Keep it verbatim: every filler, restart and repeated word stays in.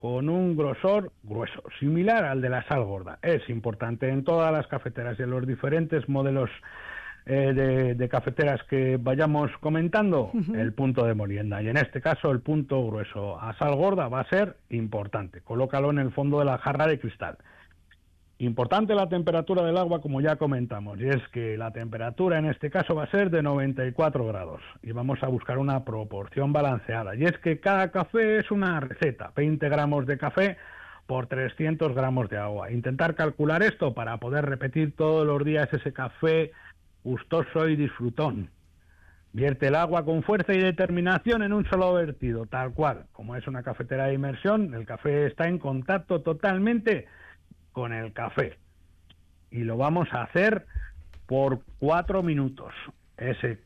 con un grosor grueso, similar al de la sal gorda. Es importante en todas las cafeteras y en los diferentes modelos eh, de, de cafeteras que vayamos comentando, Ujú. el punto de molienda. Y en este caso, el punto grueso a sal gorda va a ser importante. Colócalo en el fondo de la jarra de cristal. Importante la temperatura del agua, como ya comentamos, y es que la temperatura en este caso va a ser de noventa y cuatro grados y vamos a buscar una proporción balanceada. Y es que cada café es una receta, veinte gramos de café por trescientos gramos de agua. Intentar calcular esto para poder repetir todos los días ese café gustoso y disfrutón. Vierte el agua con fuerza y determinación en un solo vertido, tal cual. Como es una cafetera de inmersión, el café está en contacto totalmente con el café y lo vamos a hacer por cuatro minutos. Ese